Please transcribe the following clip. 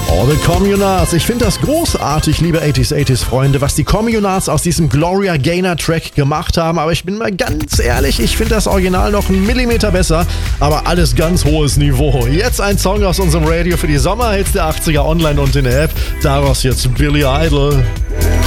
Oh, The Communards. Ich finde das großartig, liebe 80s Freunde, was die Communards aus diesem Gloria Gaynor Track gemacht haben. Aber ich bin mal ganz ehrlich, ich finde das Original noch einen Millimeter besser. Aber alles ganz hohes Niveau. Jetzt ein Song aus unserem Radio für die Sommerhits der 80er online und in der App. Daraus jetzt Billy Idol.